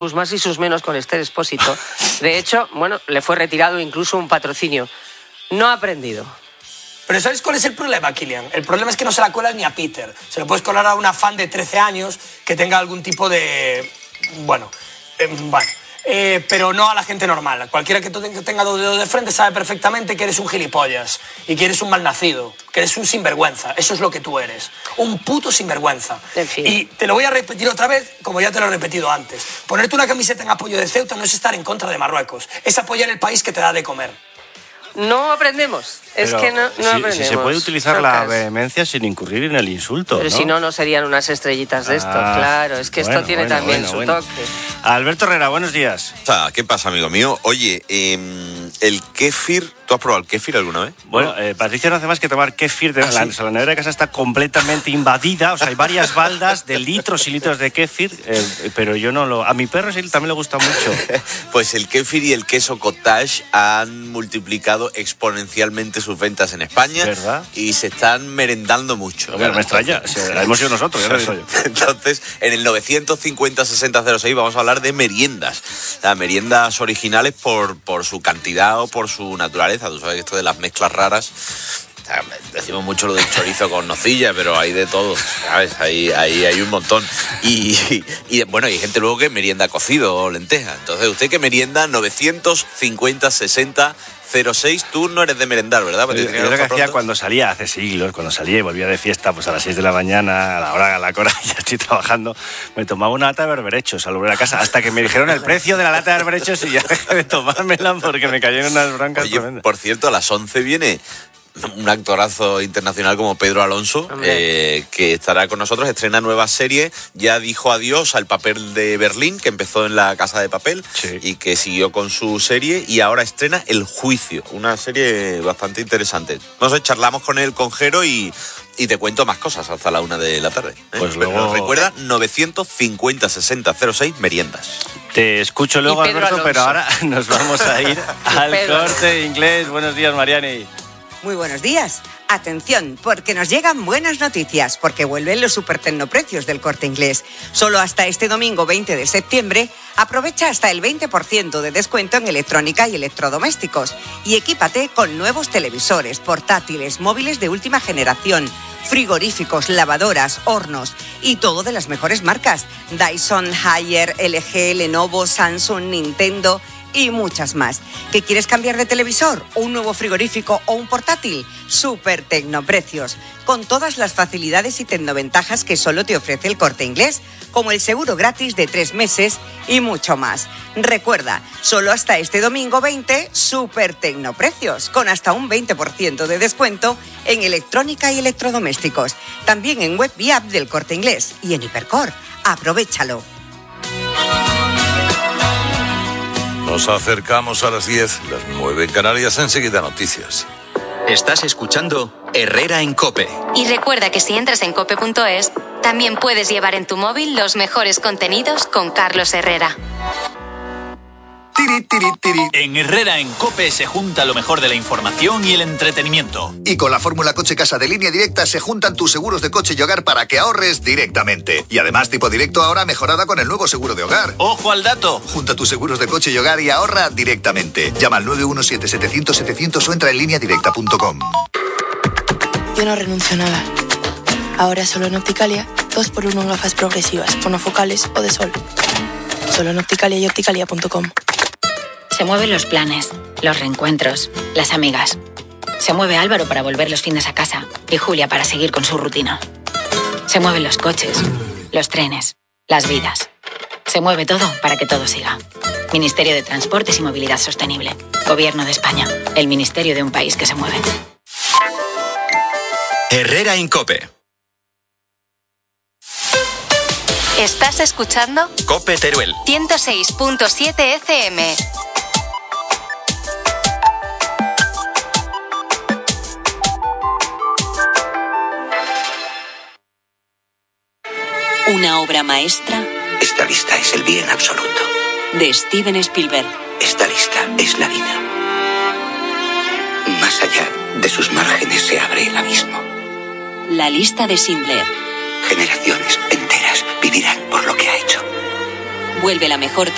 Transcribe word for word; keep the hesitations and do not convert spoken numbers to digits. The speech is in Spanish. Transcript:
sus más y sus menos con Esther Expósito. De hecho, bueno, le fue retirado incluso un patrocinio. No ha aprendido. Pero ¿sabes cuál es el problema, Kylian? El problema es que no se la cuelas ni a Peter. Se lo puedes colar a una fan de trece años que tenga algún tipo de... Bueno, eh, bueno... Eh, pero no a la gente normal. Cualquiera que tenga dos dedos de frente sabe perfectamente que eres un gilipollas y que eres un malnacido, que eres un sinvergüenza. Eso es lo que tú eres, un puto sinvergüenza. En fin. Y te lo voy a repetir otra vez, como ya te lo he repetido antes. Ponerte una camiseta en apoyo de Ceuta no es estar en contra de Marruecos, es apoyar el país que te da de comer. No aprendemos, es Pero que no, no si, aprendemos. Si se puede utilizar Socas. la vehemencia sin incurrir en el insulto, Pero ¿no? si no, no serían unas estrellitas de esto, Ah, claro. Es que bueno, esto tiene bueno, también bueno, su bueno. toque. Alberto Herrera, buenos días. O sea, ¿qué pasa, amigo mío? Oye, eh, el kéfir, ¿tú has probado el kéfir alguna vez? Bueno, eh, Patricia no hace más que tomar kéfir. De, ¿Ah, la, sí? la nevera de casa está completamente invadida. O sea, hay varias baldas de litros y litros de kéfir, eh, pero yo no lo... A mi perro sí también le gusta mucho. Pues el kéfir y el queso cottage han multiplicado exponencialmente sus ventas en España. ¿Verdad? Y se están merendando mucho. Bueno, me extraña. O sea, hemos sido nosotros, ya lo digo yo. Entonces, en el novecientos cincuenta sesenta cero seis vamos a hablar de meriendas. Las meriendas originales por, por su cantidad o por su naturaleza. Tú sabes que esto de las mezclas raras... O sea, decimos mucho lo del chorizo con nocilla, pero hay de todo, ¿sabes? Ahí, ahí hay un montón. Y, y, y bueno, hay gente luego que merienda cocido o lenteja. Entonces, ¿usted qué merienda? novecientos cincuenta sesenta cero seis. Tú no eres de merendar, ¿verdad? Yo, yo lo que hacía cuando salía, hace siglos, cuando salía y volvía de fiesta, pues a las seis de la mañana, a la hora, a la hora, ya estoy trabajando, me tomaba una lata de berberechos al volver a casa, hasta que me dijeron el precio de la lata de berberechos y ya dejé de tomármela porque me cayeron unas broncas Oye, tremendas. por cierto, a las once viene un actorazo internacional como Pedro Alonso, eh, que estará con nosotros, estrena nueva serie, ya dijo adiós al papel de Berlín, que empezó en La Casa de Papel, sí, y que siguió con su serie, y ahora estrena El Juicio, una serie bastante interesante. No sé, charlamos con él, con Jero, y, y te cuento más cosas hasta la una de la tarde. ¿eh? Pues Pero luego... recuerda, novecientos cincuenta sesenta cero seis, meriendas. Te escucho luego, Alberto, Alonso. Pero ahora nos vamos a ir al Corte Inglés. Buenos días, Mariani. Muy buenos días. Atención, porque nos llegan buenas noticias, porque vuelven los supertecnoprecios del Corte Inglés. Solo hasta este domingo veinte de septiembre, aprovecha hasta el veinte por ciento de descuento en electrónica y electrodomésticos. Y equípate con nuevos televisores, portátiles, móviles de última generación, frigoríficos, lavadoras, hornos y todo de las mejores marcas. Dyson, Haier, L G, Lenovo, Samsung, Nintendo... y muchas más. ¿Qué quieres cambiar de televisor? ¿Un nuevo frigorífico o un portátil? Super Tecnoprecios, con todas las facilidades y tecnoventajas que solo te ofrece el Corte Inglés, como el seguro gratis de tres meses y mucho más. Recuerda, solo hasta este domingo veinte, Super Tecnoprecios, con hasta un veinte por ciento de descuento en electrónica y electrodomésticos. También en web y app del Corte Inglés y en Hipercor. Aprovéchalo. Nos acercamos a las diez, las nueve en Canarias, enseguida noticias. Estás escuchando Herrera en COPE. Y recuerda que si entras en cope punto es, también puedes llevar en tu móvil los mejores contenidos con Carlos Herrera. Tiri, tiri, tiri. En Herrera en COPE se junta lo mejor de la información y el entretenimiento. Y con la fórmula Coche Casa de Línea Directa se juntan tus seguros de coche y hogar para que ahorres directamente. Y además tipo directo ahora mejorada con el nuevo seguro de hogar. ¡Ojo al dato! Junta tus seguros de coche y hogar y ahorra directamente. Llama al nueve uno siete, setecientos, setecientos o entra en línea directa punto com. Yo no renuncio a nada. Ahora solo en Opticalia, dos por uno en gafas progresivas, monofocales o de sol. Solo en Opticalia y opticalia punto com. Se mueven los planes, los reencuentros, las amigas. Se mueve Álvaro para volver los fines a casa y Julia para seguir con su rutina. Se mueven los coches, los trenes, las vidas. Se mueve todo para que todo siga. Ministerio de Transportes y Movilidad Sostenible. Gobierno de España. El ministerio de un país que se mueve. Herrera en COPE. ¿Estás escuchando? COPE Teruel. ciento seis punto siete F M. Una obra maestra. Esta lista es el bien absoluto. De Steven Spielberg. Esta lista es la vida. Más allá de sus márgenes se abre el abismo. La lista de Schindler. Generaciones enteras vivirán por lo que ha hecho. Vuelve la mejor